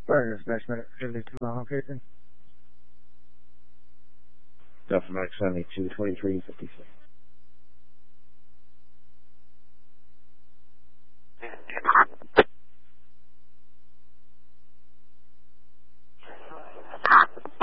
Fire dispatch medic 72 on location. Delta Max 72, 2356.